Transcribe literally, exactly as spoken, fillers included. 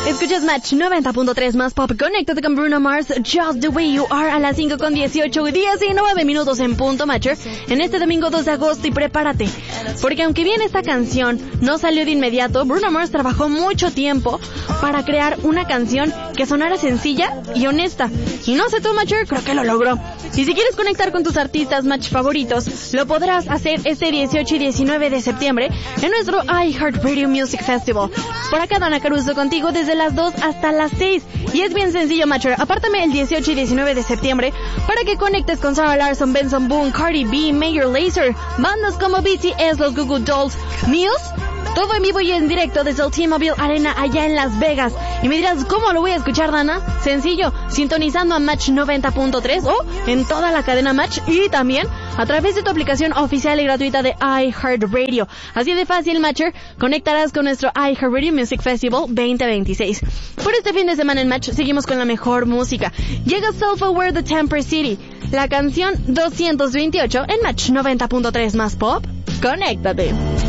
Escuchas Match noventa punto tres más pop. Conéctate con Bruno Mars, Just the Way You Are, a las cinco con dieciocho, diecinueve minutos en punto, Matcher, en este domingo dos de agosto. Y prepárate, porque aunque bien esta canción no salió de inmediato, Bruno Mars trabajó mucho tiempo para crear una canción que sonara sencilla y honesta. Y no sé tú, Matcher, creo que lo logró. Y si quieres conectar con tus artistas Match favoritos, lo podrás hacer este dieciocho y diecinueve de septiembre en nuestro iHeartRadio Music Festival. Por acá, Dana Caruso contigo desde las dos hasta las seis. Y es bien sencillo, Matcher. Apártame el dieciocho y diecinueve de septiembre para que conectes con Sarah Larson, Benson Boone, Cardi B, Major Lazer, bandas como B T S, los Google Dolls, Muse. Todo en vivo y en directo desde el T-Mobile Arena allá en Las Vegas. Y me dirás, ¿cómo lo voy a escuchar, Dana? Sencillo, sintonizando a Match noventa punto tres o en toda la cadena Match y también a través de tu aplicación oficial y gratuita de iHeartRadio. Así de fácil, Matcher, conectarás con nuestro iHeartRadio Music Festival veinte veintiséis. Por este fin de semana en Match seguimos con la mejor música. Llega Self Aware de Temper City, la canción doscientos veintiocho en Match noventa punto tres más pop. Conéctate.